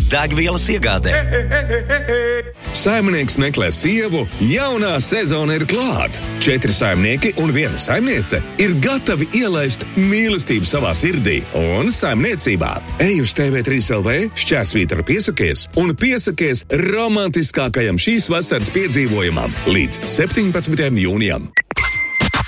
degvielas iegādē. Saimnieks meklē sievu, jaunā sezona ir klāt. 4 saimnieki un 1 saimniece ir gatavi ielaist mīlestību savā sirdī un saimniecībā. Ej uz TV3LV, šķērsvītra piesakies un piesakies romantiskākajam šīs vasaras piedzīvojumam līdz 17. jūnijam.